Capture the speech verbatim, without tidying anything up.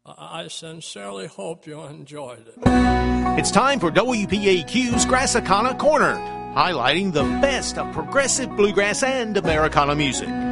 I sincerely hope you enjoyed it. It's time for W P A Q's Grassicana Corner, highlighting the best of progressive bluegrass and Americana music.